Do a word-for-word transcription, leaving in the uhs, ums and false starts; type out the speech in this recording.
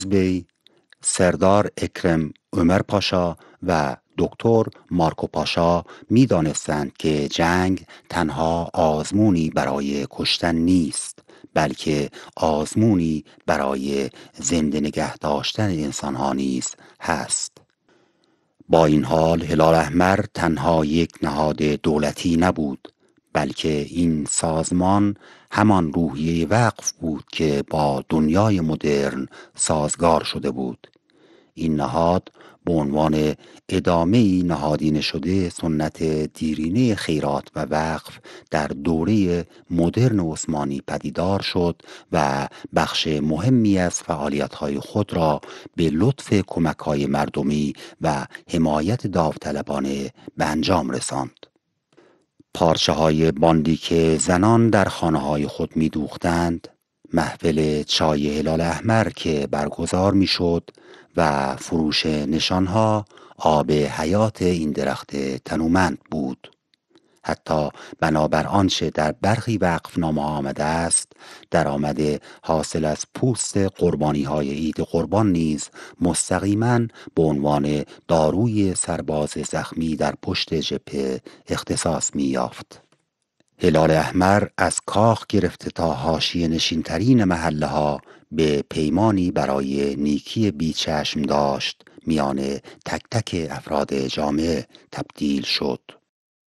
بی، سردار اکرم عمر پاشا و دکتر مارکو پاشا می دانستند که جنگ تنها آزمونی برای کشتن نیست، بلکه آزمونی برای زنده نگه داشتن انسانها نیز هست. با این حال هلال احمر تنها یک نهاد دولتی نبود، بلکه این سازمان همان روحیه وقف بود که با دنیای مدرن سازگار شده بود. این نهاد به عنوان ادامه نهادینه شده سنت دیرینه خیرات و وقف در دوره مدرن عثمانی پدیدار شد و بخش مهمی از فعالیت‌های خود را به لطف کمک‌های مردمی و حمایت داوطلبانه به انجام رساند. پارچه های باندی که زنان در خانه های خود می دوختند، محفل چای هلال احمر که برگزار می شد و فروش نشانها آب حیات این درخت تنومند بود. حتی بنابر آنچه در برخی وقفنامه آمده است، درآمد حاصل از پوست قربانی های عید قربان نیز مستقیما به عنوان داروی سرباز زخمی در پشت جبهه اختصاص می یافت. هلال احمر از کاخ گرفته تا حاشیه نشینترین محله ها به پیمانی برای نیکی بیچشم داشت میان تک تک افراد جامعه تبدیل شد.